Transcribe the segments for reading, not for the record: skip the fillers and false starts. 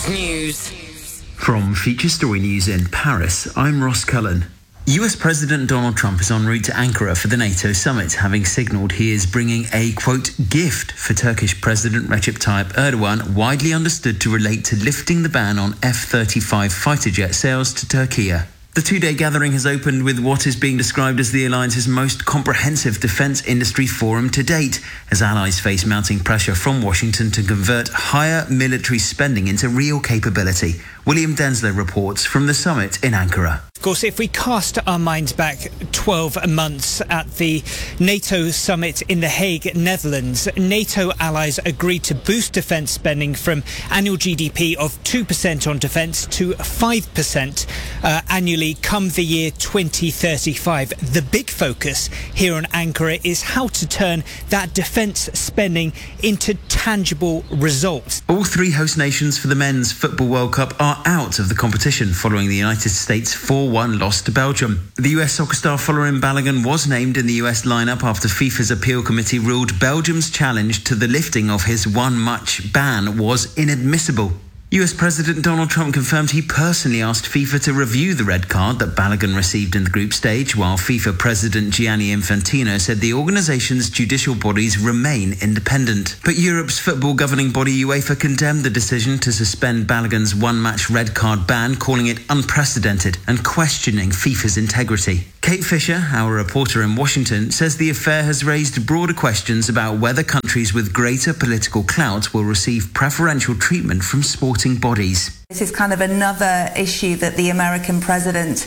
News. From Feature Story News in Paris, I'm Ross Cullen. US President Donald Trump is en route to Ankara for the NATO summit, having signalled he is bringing a, quote, gift for Turkish President Recep Tayyip Erdogan, widely understood to relate to lifting the ban on F-35 fighter jet sales to Turkey. The two-day gathering has opened with what is being described as the alliance's most comprehensive defence industry forum to date, as allies face mounting pressure from Washington to convert higher military spending into real capability. William Denslow reports from the summit in Ankara. Of course, if we cast our minds back 12 months at the NATO summit in The Hague, Netherlands, NATO allies agreed to boost defence spending from annual GDP of 2% on defence to 5% annually come the year 2035. The big focus here on Ankara is how to turn that defence spending into tangible results. All three host nations for the Men's Football World Cup are out of the competition following the United States 4-1 loss to Belgium. The US soccer star Folarin Balogun was named in the US lineup after FIFA's appeal committee ruled Belgium's challenge to the lifting of his one-match ban was inadmissible. US President Donald Trump confirmed he personally asked FIFA to review the red card that Balogun received in the group stage, while FIFA President Gianni Infantino said the organisation's judicial bodies remain independent. But Europe's football governing body UEFA condemned the decision to suspend Balogun's one-match red card ban, calling it unprecedented and questioning FIFA's integrity. Kate Fisher, our reporter in Washington, says the affair has raised broader questions about whether countries with greater political clout will receive preferential treatment from sporting bodies. This is kind of another issue that the American president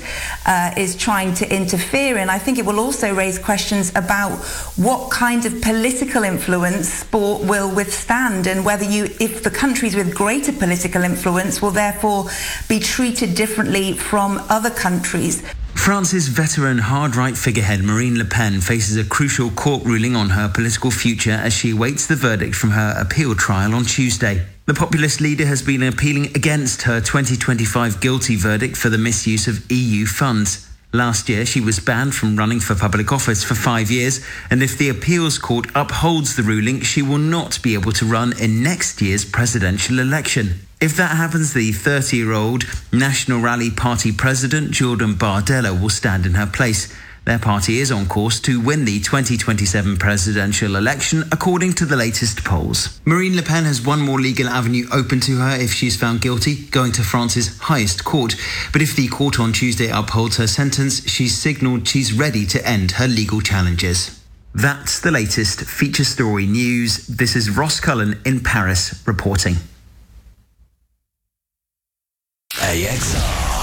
is trying to interfere in. I think it will also raise questions about what kind of political influence sport will withstand, and whether if the countries with greater political influence will therefore be treated differently from other countries. France's veteran hard-right figurehead Marine Le Pen faces a crucial court ruling on her political future as she awaits the verdict from her appeal trial on Tuesday. The populist leader has been appealing against her 2025 guilty verdict for the misuse of EU funds. Last year, she was banned from running for public office for 5 years, and if the appeals court upholds the ruling, she will not be able to run in next year's presidential election. If that happens, the 30-year-old National Rally Party president, Jordan Bardella, will stand in her place. Their party is on course to win the 2027 presidential election, according to the latest polls. Marine Le Pen has one more legal avenue open to her if she's found guilty, going to France's highest court. But if the court on Tuesday upholds her sentence, she's signalled she's ready to end her legal challenges. That's the latest Feature Story News. This is Ross Cullen in Paris reporting. AXR.